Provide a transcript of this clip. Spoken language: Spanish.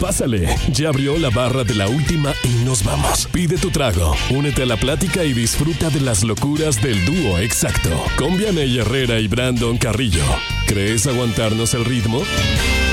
Pásale, ya abrió la barra de la última y nos vamos. Pide tu trago, únete a la plática y disfruta de las locuras del dúo exacto. Con Vianey Herrera y Brandon Carrillo. ¿Crees aguantarnos el ritmo?